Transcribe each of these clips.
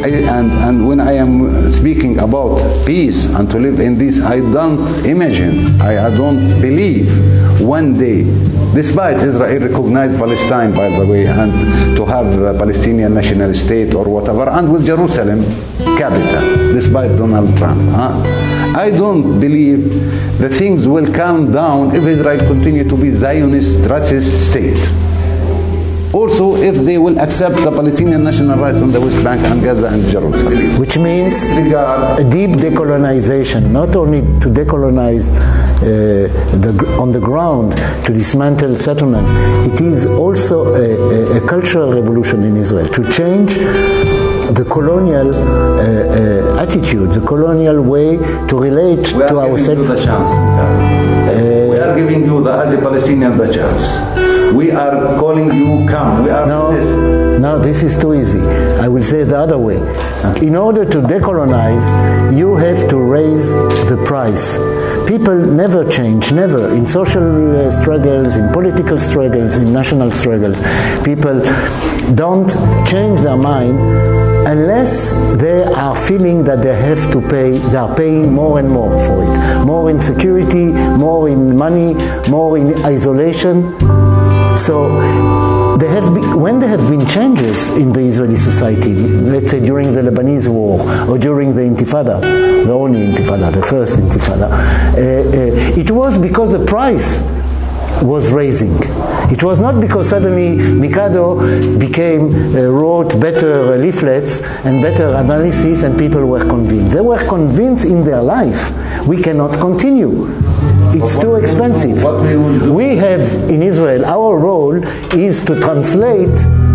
and when I am speaking about peace and to live in this, I don't imagine, I don't believe one day, despite Israel recognize Palestine, by the way, and to have a Palestinian national state or whatever, and with Jerusalem capital, despite Donald Trump. I don't believe that things will calm down if Israel continue to be Zionist, racist state. Also, if they will accept the Palestinian national rights on the West Bank and Gaza and Jerusalem. Which means a deep decolonization, not only to decolonize on the ground, to dismantle settlements, it is also a cultural revolution in Israel, to change the colonial attitude, the colonial way to relate to ourselves. We are giving you as a Palestinian the chance. We are calling you, come. We are no, this is too easy. I will say it the other way. In order to decolonize, you have to raise the price. People never change, never. In social struggles, in political struggles, in national struggles, people don't change their mind unless they are feeling that they have to pay, they are paying more and more for it. More in security, more in money, more in isolation. So when there have been changes in the Israeli society, let's say during the Lebanese war or during the Intifada, the only Intifada, the first Intifada, it was because the price was raising. It was not because suddenly Mikado wrote better leaflets and better analysis and people were convinced. They were convinced in their life. We cannot continue. It's too expensive. We have in Israel, our role is to translate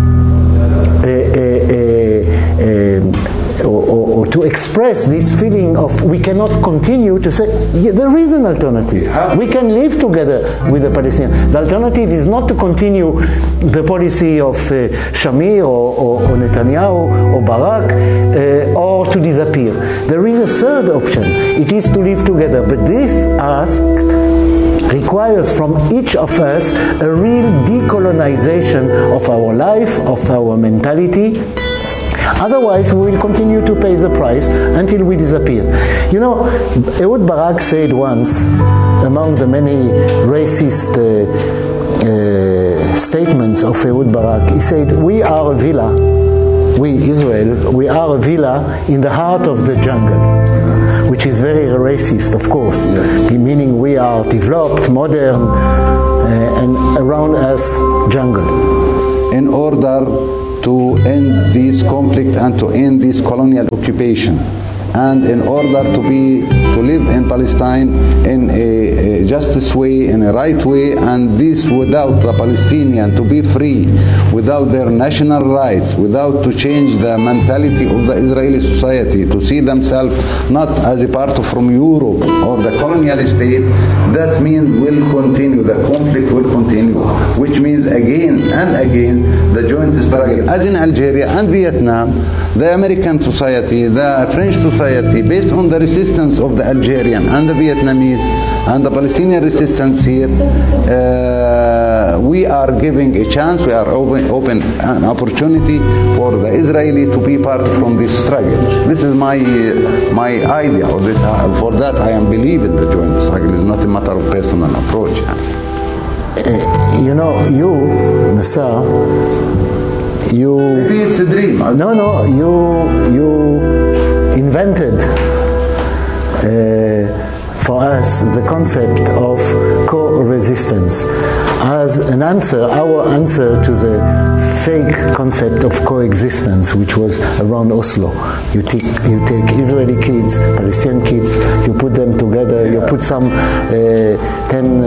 or to express this feeling of we cannot continue, to say there is an alternative. We can live together with the Palestinians. The alternative is not to continue the policy of Shamir or Netanyahu or Barak or to disappear. There is a third option. It is to live together. But this ask requires from each of us a real decolonization of our life, of our mentality. Otherwise, we will continue to pay the price until we disappear. You know, Ehud Barak said once, among the many racist statements of Ehud Barak, he said, we are a villa, we Israel, we are a villa in the heart of the jungle. Which is very racist, of course, meaning we are developed, modern, and around us, jungle. In order to end this conflict and to end this colonial occupation, and in order to live in Palestine in a justice way, in a right way, and this without the Palestinian to be free, without their national rights, without to change the mentality of the Israeli society, to see themselves not as a part of from Europe or the colonial state, that means will continue, the conflict will continue, which means again and again the joint struggle, as in Algeria and Vietnam, the American society, the French society, based on the resistance of the Algerian and the Vietnamese and the Palestinian resistance here, we are giving a chance, we are open an opportunity for the Israeli to be part from this struggle. This is my idea, or this, for that I am believing the joint struggle is not a matter of personal approach. You know, you, Nassar, maybe it's a dream. No, you invented for us the concept of co-resistance as an answer, our answer to the fake concept of coexistence, which was around Oslo. You take Israeli kids, Palestinian kids, you put them together, you put some 10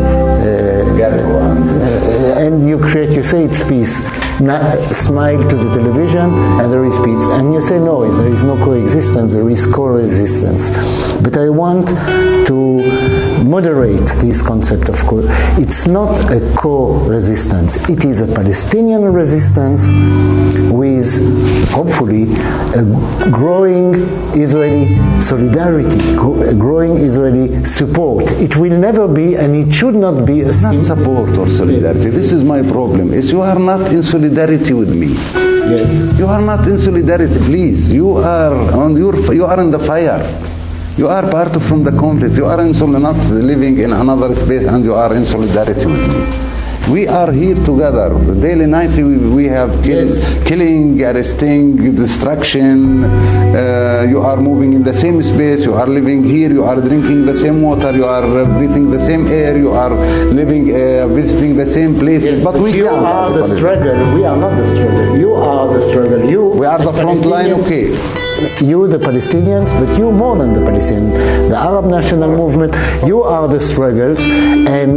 and you say it's peace. Smile to the television and there is peace. And you say no, there is no coexistence, there is co-resistance. But I want to moderate this concept of it's not a co-resistance. It is a Palestinian resistance with, hopefully, a growing Israeli solidarity, a growing Israeli support. It will never be, and it should not be, not support or solidarity. This is my problem. Is you are not in solidarity with me. Yes. You are not in solidarity, please. You are in the fire. You are part from the conflict. You are not living in another space, and you are in solidarity with me. We are here together. Daily, nightly, we have killing, arresting, destruction. You are moving in the same space. You are living here. You are drinking the same water. You are breathing the same air. You are living, visiting the same places. Yes, but you are the struggle. We are not the struggle. You are the struggle. We are the front line, okay. You, the Palestinians, but you more than the Palestinians. The Arab National Movement, you are the struggles, and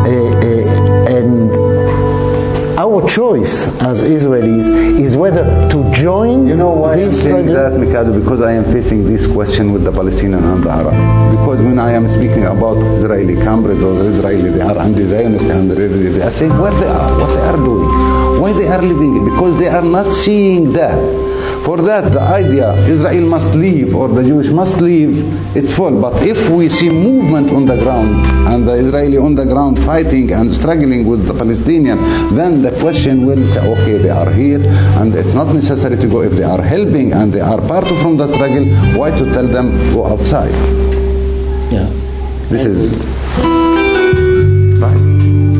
our choice as Israelis is whether to join. You know why I'm saying that, Mikado? Because I am facing this question with the Palestinian and the Arab. Because when I am speaking about Israeli comrades or Israeli, they are anti-Zionist and they are saying where they are, what they are doing, why they are living, because they are not seeing that. For that, the idea Israel must leave or the Jewish must leave, it's full. But if we see movement on the ground and the Israeli on the ground fighting and struggling with the Palestinian, then the question will say, okay, they are here and it's not necessary to go. If they are helping and they are part from the struggle, why to tell them go outside? Yeah. This is right.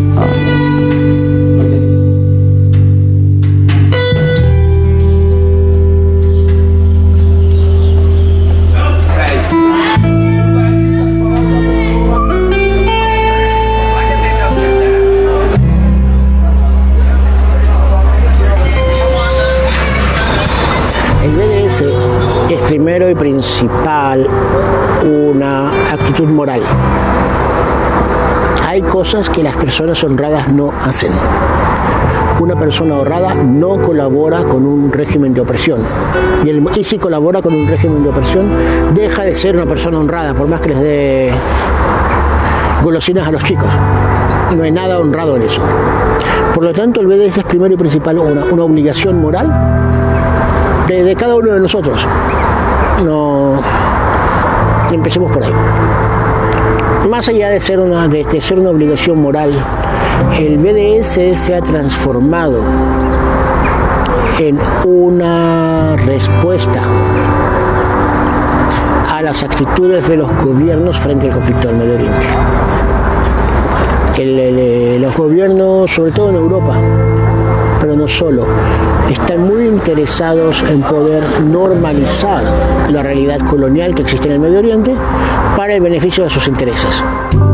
Primero y principal, una actitud moral. Hay cosas que las personas honradas no hacen. Una persona honrada no colabora con un régimen de opresión. Y si colabora con un régimen de opresión, deja de ser una persona honrada, por más que les dé golosinas a los chicos. No hay nada honrado en eso. Por lo tanto, el BDS es primero y principal una obligación moral de cada uno de nosotros. No, empecemos por ahí. Más allá de ser una obligación moral, el BDS se ha transformado en una respuesta a las actitudes de los gobiernos frente al conflicto del Medio Oriente. Los gobiernos, sobre todo en Europa, pero no solo, están muy interesados en poder normalizar la realidad colonial que existe en el Medio Oriente para el beneficio de sus intereses.